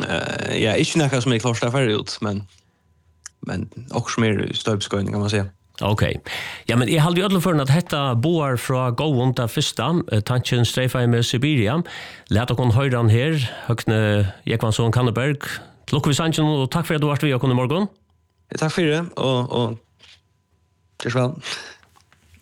Ja, inte något som är klart därför ut, men också mer stöpskojning kan man säga. Okej. Ja, men jag hade ju alla för att detta boar från gåvon till första tanken sträfa med Siberia. Låt oss höra den här. Högne Ekvansson Kanneberg. Lukke vi sanchen och tack för att du var med oss i morgon. Tack för det och det är väl.